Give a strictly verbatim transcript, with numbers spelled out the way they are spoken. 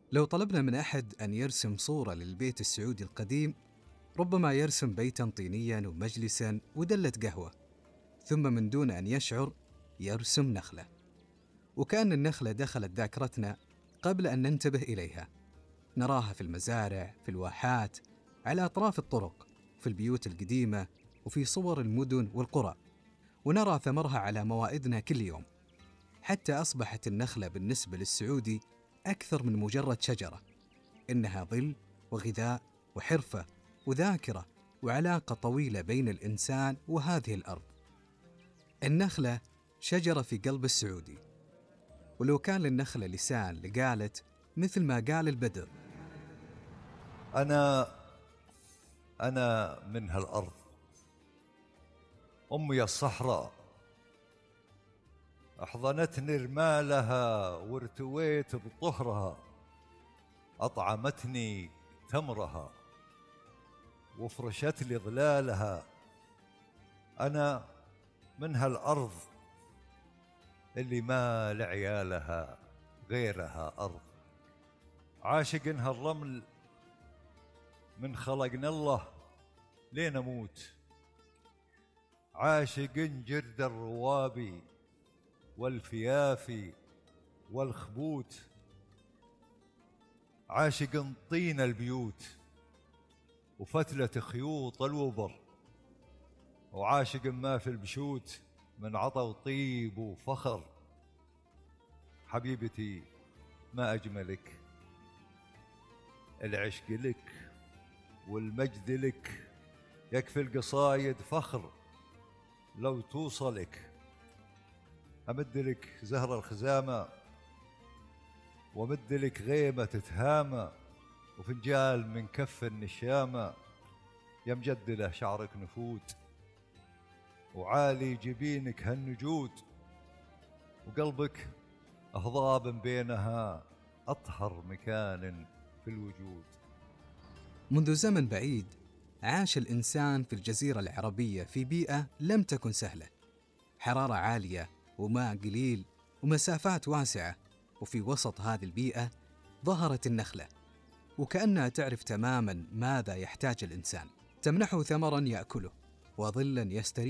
لو طلبنا من أحد أن يرسم صورة للبيت السعودي القديم، ربما يرسم بيتاً طينياً ومجلساً ودلة قهوة، ثم من دون أن يشعر يرسم نخلة، وكأن النخلة دخلت ذاكرتنا قبل أن ننتبه إليها. نراها في المزارع، في الواحات، على أطراف الطرق، في البيوت القديمة، وفي صور المدن والقرى، ونرى ثمرها على موائدنا كل يوم. حتى أصبحت النخلة بالنسبة للسعودي أكثر من مجرد شجرة، إنها ظل وغذاء وحرفة وذاكرة وعلاقة طويلة بين الإنسان وهذه الأرض. النخلة شجرة في قلب السعودي، ولو كان للنخلة لسان لقالت مثل ما قال البدر: أنا أنا من هالأرض، أمي الصحراء أحضنتني رمالها وارتويت بطهرها، أطعمتني تمرها وفرشت لي ظلالها. أنا من هالأرض اللي ما لعيالها غيرها أرض، عاشق هالرمل من خلقنا الله لين أموت، عاشق جرد الروابي والفيافي والخبوت، عاشق طين البيوت وفتلة خيوط الوبر، وعاشق ما في البشوت من عطا وطيب وفخر. حبيبتي ما أجملك، العشق لك والمجد لك، يكفي القصايد فخر لو توصلك. أمد لك زهر الخزامة ومد لك غيمة تتهامى، وفنجال من كف النشامة يمجد شعرك نفوت، وعالي جبينك هالنجود، وقلبك أهضاب بينها أطهر مكان في الوجود. منذ زمن بعيد عاش الإنسان في الجزيرة العربية في بيئة لم تكن سهلة، حرارة عالية وماء قليل ومسافات واسعة، وفي وسط هذه البيئة ظهرت النخلة، وكأنها تعرف تماماً ماذا يحتاج الإنسان، تمنحه ثمراً يأكله وظلاً يستريح